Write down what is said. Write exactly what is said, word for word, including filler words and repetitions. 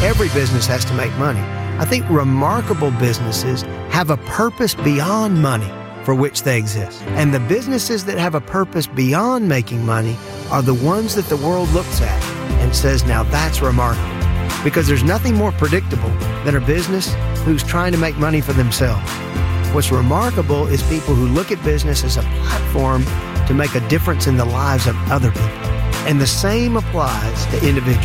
every business has to make money. I think remarkable businesses have a purpose beyond money for which they exist. And the businesses that have a purpose beyond making money are the ones that the world looks at and says, now that's remarkable. Because there's nothing more predictable than a business who's trying to make money for themselves. What's remarkable is people who look at business as a platform to make a difference in the lives of other people. And the same applies to individuals.